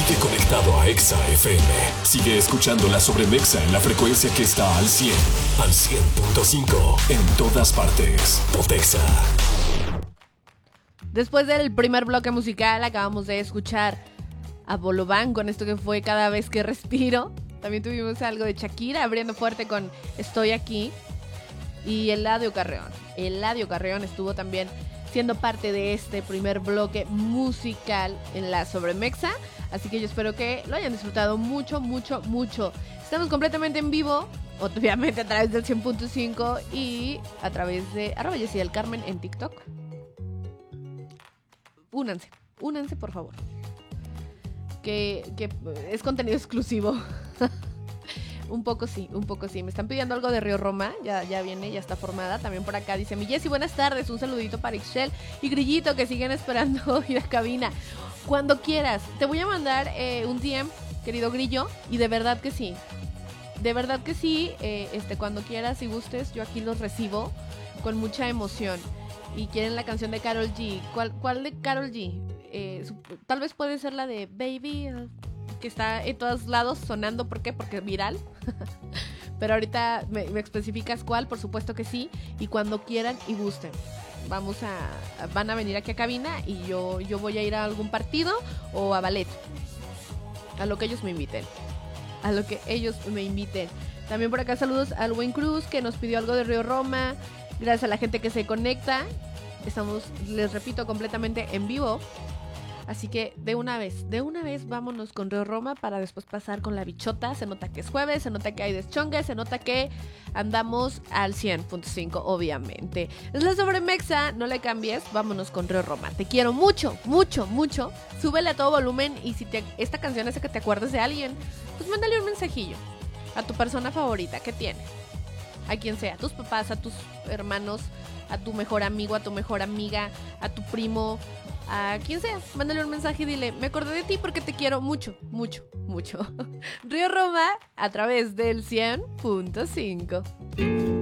Mantente conectado a Exa FM. Sigue escuchando la Sobremexa en la frecuencia que está al 100, al 100.5 en todas partes. Potexa. Después del primer bloque musical acabamos de escuchar a Bolobán con esto que fue Cada vez que respiro. También tuvimos algo de Shakira abriendo fuerte con Estoy aquí. Y Eladio Carrión. Eladio Carrión estuvo también siendo parte de este primer bloque musical en la Sobremexa. Así que yo espero que lo hayan disfrutado mucho, mucho, mucho. Estamos completamente en vivo, obviamente a través del 100.5 y a través de @YesiDelCarmen en TikTok. Únanse por favor. Que es contenido exclusivo. Un poco sí. Me están pidiendo algo de Río Roma. Ya viene, ya está formada. También por acá dice mi Jessy, buenas tardes. Un saludito para Ixchel y Grillito que siguen esperando ir a cabina. Cuando quieras. Te voy a mandar un DM, querido Grillo. Y de verdad que sí. Cuando quieras y gustes, yo aquí los recibo con mucha emoción. Y quieren la canción de Karol G. ¿Cuál de Karol G? Tal vez puede ser la de Baby, que está en todos lados sonando. ¿Por qué? Porque es viral. Pero ahorita me especificas cuál, por supuesto que sí. Y cuando quieran y gusten, van a venir aquí a cabina y yo voy a ir a algún partido o a ballet. A lo que ellos me inviten. También por acá saludos al buen Cruz que nos pidió algo de Río Roma. Gracias a la gente que se conecta. Estamos, les repito, completamente en vivo. Así que de una vez vámonos con Río Roma para después pasar con la bichota. Se nota que es jueves, se nota que hay deschongue, se nota que andamos al 100.5, obviamente. Es la Sobremexa, no le cambies, vámonos con Río Roma. Te quiero mucho, mucho, mucho. Súbele a todo volumen y si esta canción hace que te acuerdes de alguien, pues mándale un mensajillo a tu persona favorita, ¿qué tiene? A quien sea, a tus papás, a tus hermanos, a tu mejor amigo, a tu mejor amiga, a tu primo, a quien sea, mándale un mensaje y dile, me acordé de ti porque te quiero mucho, mucho, mucho. Río Roma a través del 100.5.